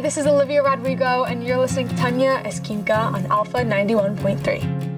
this is Olivia Rodrigo, and you're listening to Tanya Esquinca on Alpha 91.3.